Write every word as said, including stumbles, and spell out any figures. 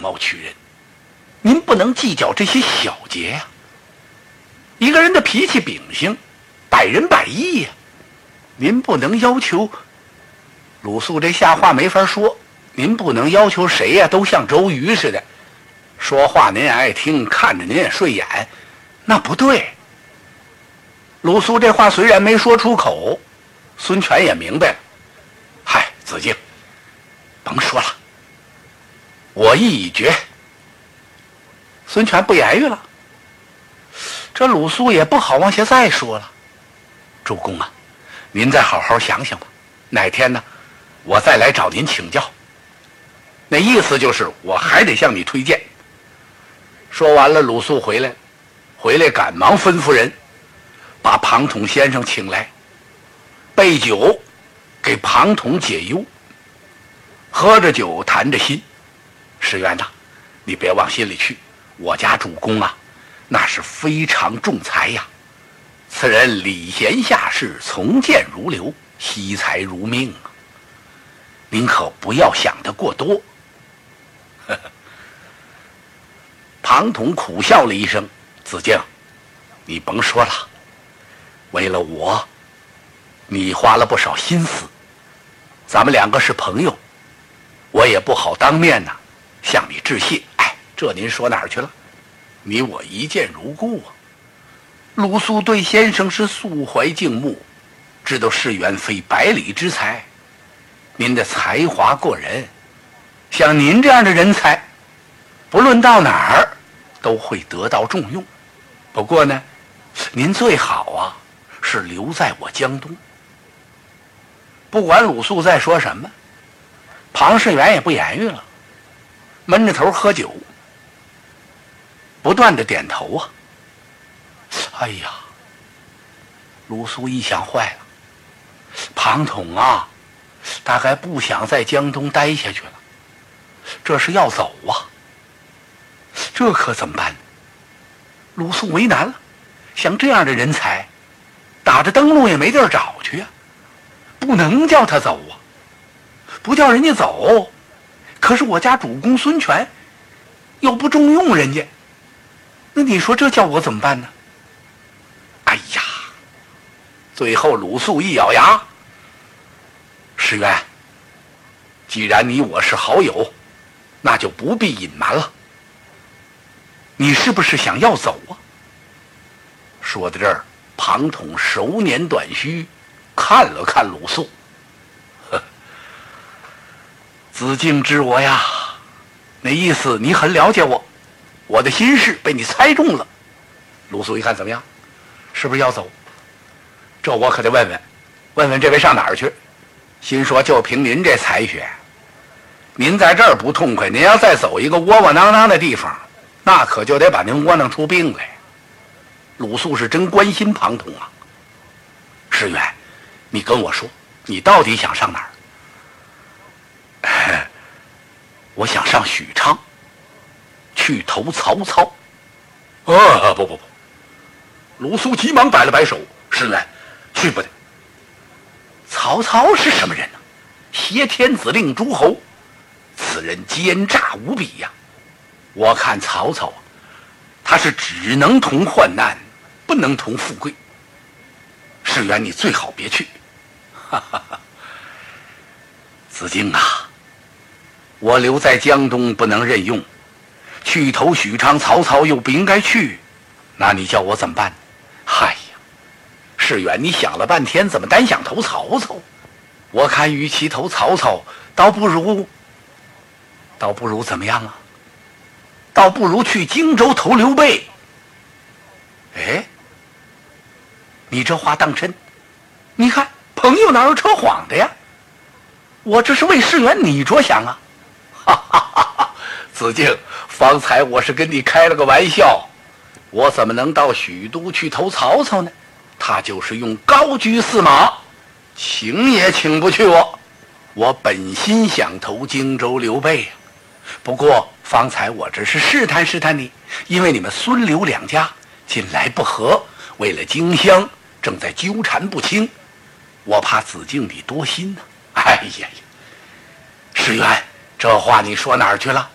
貌取人，您不能计较这些小节呀、啊。一个人的脾气秉性，百人百异呀、啊，您不能要求。鲁肃这下话没法说，您不能要求谁呀、啊、都像周瑜似的，说话您也爱听，看着您也顺眼，那不对。鲁肃这话虽然没说出口，孙权也明白了。嗨，子敬，甭说了，我意已决。孙权不言语了。这鲁肃也不好往下再说了。主公啊，您再好好想想吧，哪天呢，我再来找您请教。那意思就是我还得向你推荐。说完了，鲁肃回来，回来赶忙吩咐人把庞统先生请来，备酒给庞统解忧。喝着酒谈着心，石原呐，你别往心里去，我家主公啊，那是非常重财呀。此人礼贤下士，从谏如流，惜财如命啊。您可不要想得过多。呵呵。庞统苦笑了一声：“子敬，你甭说了，为了我，你花了不少心思。咱们两个是朋友，我也不好当面呢向你致谢。哎，这您说哪儿去了？你我一见如故啊。”鲁肃对先生是素怀敬慕，知道世元非百里之才，您的才华过人，像您这样的人才，不论到哪儿都会得到重用。不过呢，您最好啊是留在我江东。不管鲁肃在说什么，庞士元也不言语了，闷着头喝酒，不断的点头啊。哎呀，鲁肃一想，坏了，庞统啊大概不想在江东待下去了，这是要走啊，这可怎么办呢？鲁肃为难了，像这样的人才，打着灯笼也没地儿找去啊，不能叫他走啊，不叫人家走，可是我家主公孙权又不重用人家，那你说这叫我怎么办呢？哎呀，最后鲁肃一咬牙：“石原，既然你我是好友，那就不必隐瞒了。你是不是想要走啊？”说到这儿，庞统手捻短须，看了看鲁肃：“呵，子敬知我呀，那意思你很了解我，我的心事被你猜中了。”鲁肃一看，怎么样？是不是要走？这我可得问问，问问这位上哪儿去？心说就凭您这才学，您在这儿不痛快，您要再走一个窝窝囊囊的地方，那可就得把您窝囊出病来。鲁肃是真关心庞统啊。石原，你跟我说，你到底想上哪儿？我想上许昌，去投曹操。啊，不不不！鲁肃急忙摆了摆手：“石原，去不得。曹操是什么人呢？挟天子令诸侯，此人奸诈无比呀！我看曹操啊，他是只能同患难，不能同富贵。石原，你最好别去。”哈哈哈！子敬啊，我留在江东不能任用，去投许昌，曹操又不应该去，那你叫我怎么办？嗨呀，石原，你想了半天，怎么单想投曹操？我看与其投曹操，倒不如，倒不如怎么样啊？倒不如去荆州投刘备。哎，你这话当真？你看，朋友哪有扯谎的呀？我这是为石原你着想啊！哈哈哈哈！子敬，方才我是跟你开了个玩笑。我怎么能到许都去投曹操呢？他就是用高居驷马，请也请不去我。我本心想投荆州刘备啊，不过方才我只是试探试探你，因为你们孙刘两家近来不和，为了荆襄正在纠缠不清，我怕子敬你多心呢、啊。哎呀呀，石原，这话你说哪儿去了？